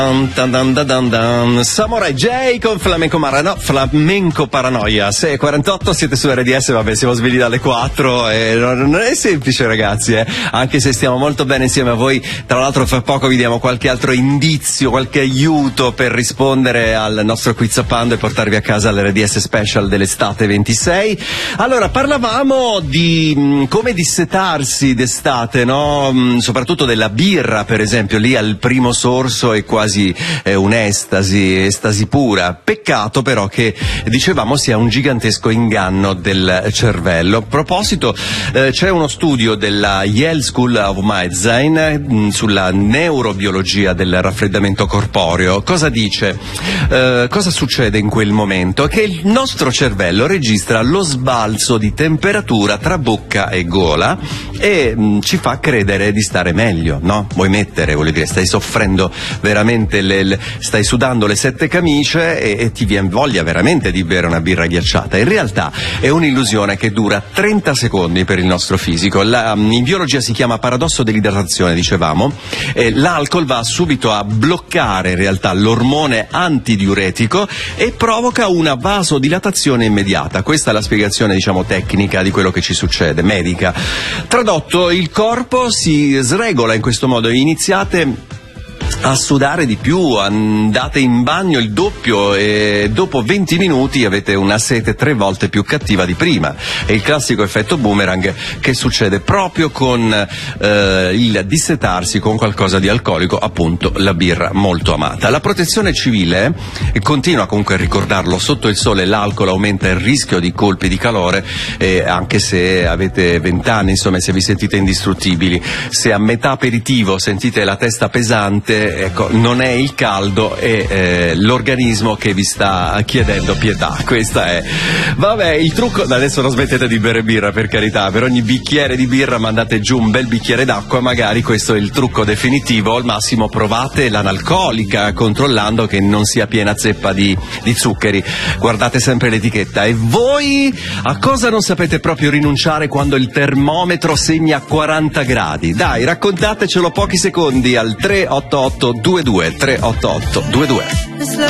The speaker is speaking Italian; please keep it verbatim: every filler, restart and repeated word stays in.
Dun, dun, dun, dun, dun. Samurai J con Flamenco, Marano, Flamenco Paranoia. sei e quarantotto, siete su R D S, vabbè, siamo svegli dalle quattro e non, non è semplice, ragazzi, eh? Anche se stiamo molto bene insieme a voi. Tra l'altro fra poco vi diamo qualche altro indizio, qualche aiuto per rispondere al nostro quiz a Pando e portarvi a casa l'R D S special dell'estate ventisei. Allora, parlavamo di mh, come dissetarsi d'estate, no? Mh, soprattutto della birra, per esempio, lì al primo sorso è quasi Eh, un'estasi, estasi pura. Peccato però che, dicevamo, sia un gigantesco inganno del cervello. A proposito, eh, c'è uno studio della Yale School of Medicine mh, sulla neurobiologia del raffreddamento corporeo. Cosa dice? Eh, cosa succede in quel momento? Che il nostro cervello registra lo sbalzo di temperatura tra bocca e gola e mh, ci fa credere di stare meglio, no? Vuoi mettere, voglio dire, stai soffrendo veramente, le, le, stai sudando le sette camicie e, e ti viene voglia veramente di bere una birra ghiacciata. In realtà è un'illusione che dura trenta secondi per il nostro fisico. La, in biologia si chiama paradosso dell'idratazione, dicevamo. E l'alcol va subito a bloccare in realtà l'ormone antidiuretico e provoca una vasodilatazione immediata. Questa è la spiegazione, diciamo, tecnica di quello che ci succede, medica. Tradotto, il corpo si sregola in questo modo. Iniziate a sudare di più, andate in bagno il doppio e dopo venti minuti avete una sete tre volte più cattiva di prima. È il classico effetto boomerang che succede proprio con eh, il dissetarsi con qualcosa di alcolico, appunto la birra molto amata. La protezione civile continua comunque a ricordarlo: sotto il sole l'alcol aumenta il rischio di colpi di calore, eh, anche se avete vent'anni, insomma, se vi sentite indistruttibili. Se a metà aperitivo sentite la testa pesante, ecco, non è il caldo, è eh, l'organismo che vi sta chiedendo pietà. Questa è. Vabbè, il trucco, adesso non smettete di bere birra, per carità, per ogni bicchiere di birra mandate giù un bel bicchiere d'acqua, magari questo è il trucco definitivo. Al massimo provate l'analcolica, controllando che non sia piena zeppa di, di zuccheri. Guardate sempre l'etichetta. E voi a cosa non sapete proprio rinunciare quando il termometro segna quaranta gradi? Dai, raccontatecelo pochi secondi al tre otto otto due due tre otto otto due due.